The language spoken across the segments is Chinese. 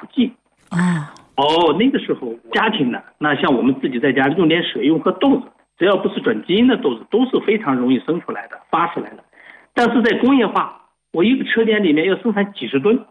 普及那个时候家庭呢，那像我们自己在家用点水用颗豆子，只要不是转基因的豆子，都是非常容易生出来的发出来的。但是在工业化，我一个车间里面要生产几十吨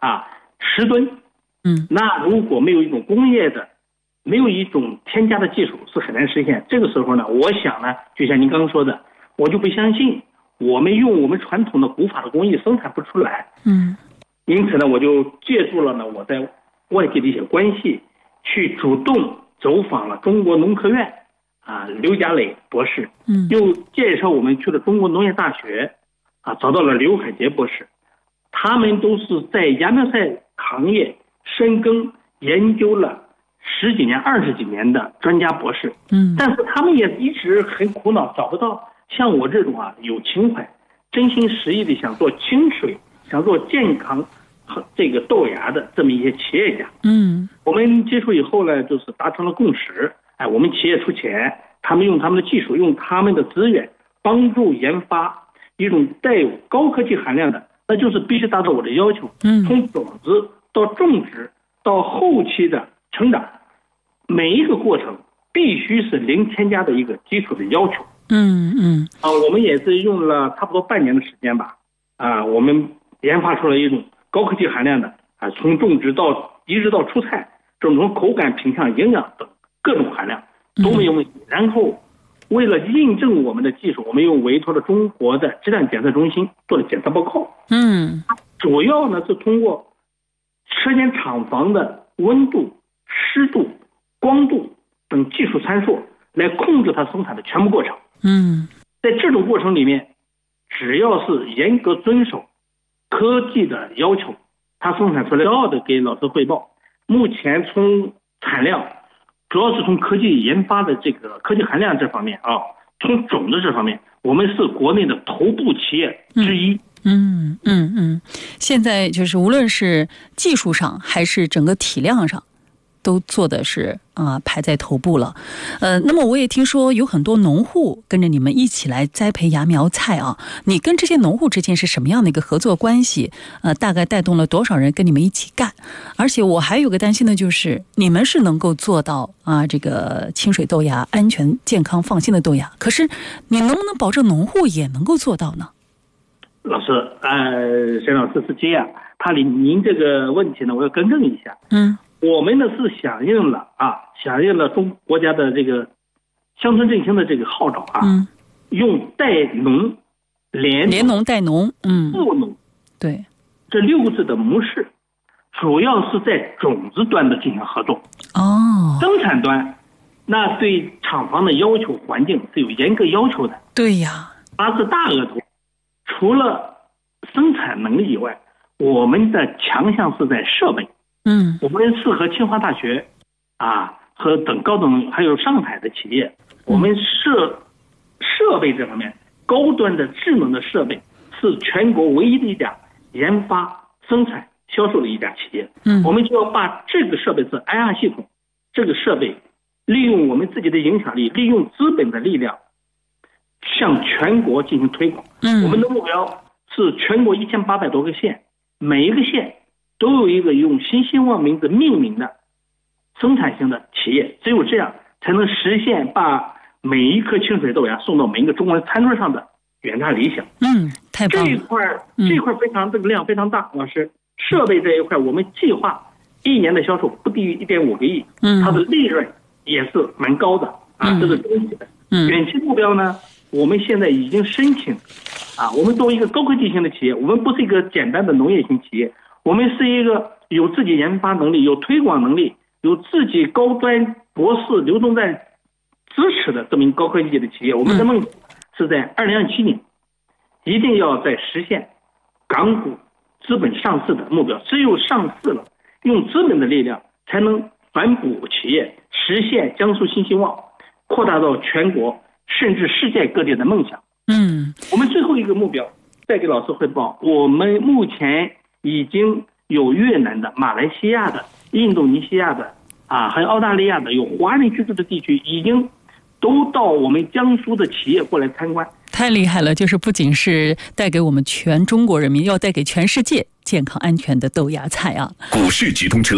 10吨，那如果没有一种工业的，没有一种添加的技术，是很难实现。这个时候呢，我想呢，就像您刚刚说的，我就不相信我们用我们传统的古法的工艺生产不出来。因此呢，我就借助了呢我在外地的一些关系，去主动走访了中国农科院刘家磊博士，又介绍我们去了中国农业大学找到了刘海杰博士，他们都是在芽苗菜行业深耕研究了10几年、20几年的专家博士，但是他们也一直很苦恼，找不到像我这种有情怀、真心实意的想做清水、想做健康和这个豆芽的这么一些企业家。我们接触以后呢，就是达成了共识，我们企业出钱，他们用他们的技术，用他们的资源，帮助研发一种带有高科技含量的，那就是必须达到我的要求，从种子到种植到后期的成长，每一个过程必须是零添加的一个基础的要求。我们也是用了差不多半年的时间吧，我们研发出了一种高科技含量的从种植一直到出菜，这种口感、品相、营养等各种含量都没有问题。然后为了印证我们的技术，我们又委托了中国的质量检测中心做了检测报告。主要呢是通过车间厂房的温度、湿度、光度等技术参数来控制它生产的全部过程。在这种过程里面，只要是严格遵守科技的要求，它生产出来的给老师汇报。目前从产量主要是从科技研发的这个科技含量这方面从种子这方面，我们是国内的头部企业之一。 现在就是无论是技术上还是整个体量上，都做的是排在头部了。那么我也听说有很多农户跟着你们一起来栽培芽苗菜你跟这些农户之间是什么样的一个合作关系？大概带动了多少人跟你们一起干？而且我还有个担心的就是，你们是能够做到这个清水豆芽安全、健康、放心的豆芽，可是你能不能保证农户也能够做到呢？ 老师，沈老师是这样，您这个问题呢，我要更正一下。我们呢是响应了中国家的这个乡村振兴的这个号召用带农、 联农带农、 富农， 对， 这6个字的模式，主要是在种子端的进行合作。生产端，那对厂房的要求环境是有严格要求的。 对呀， 它是大额头。除了生产能力以外，我们的强项是在设备。我们是和清华大学和等高等还有上海的企业，我们设备这方面高端的智能的设备是全国唯一的一家研发、生产、销售的一家企业。我们就要把这个设备是 IR 系统，这个设备利用我们自己的影响力，利用资本的力量，向全国进行推广。我们的目标是全国1800多个县，每一个县都有一个用新希望名字命名的生产型的企业，只有这样才能实现把每一颗清水豆芽送到每一个中国人餐桌上的远大理想。 太棒了。 这一块非常，这个量非常大。老师，设备这一块我们计划1年的销售不低于1.5个亿，它的利润也是蛮高的这是中期的。远期目标呢，我们现在已经申请我们作为一个高科技型的企业，我们不是一个简单的农业型企业，我们是一个有自己研发能力、有推广能力、有自己高端博士刘宗赞支持的这么一个高科技的企业。我们的梦想是在2027年一定要在实现港股资本上市的目标。只有上市了，用资本的力量才能反哺企业，实现江苏新希望扩大到全国甚至世界各地的梦想。我们最后一个目标再给老师汇报，我们目前已经有越南的、马来西亚的、印度尼西亚的还有澳大利亚的，有华人居住的地区，已经都到我们江苏的企业过来参观。 太厉害了，就是不仅是带给我们全中国人民，要带给全世界健康安全的豆芽菜股市直通车。